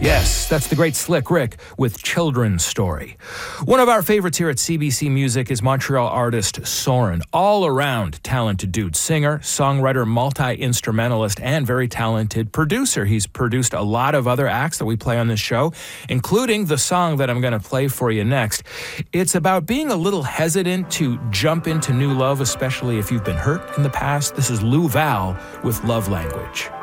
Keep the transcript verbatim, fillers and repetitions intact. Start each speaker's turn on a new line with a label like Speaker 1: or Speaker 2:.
Speaker 1: Yes, that's the great Slick Rick with Children's Story. One of our favorites here at C B C Music is Montreal artist Soren. All-around talented dude. Singer, songwriter, multi-instrumentalist, and very talented producer. He's produced a lot of other acts that we play on this show, including the song that I'm going to play for you next. It's about being a little hesitant to jump into new love, especially if you've been hurt in the past. This is Lou Val with Love Language.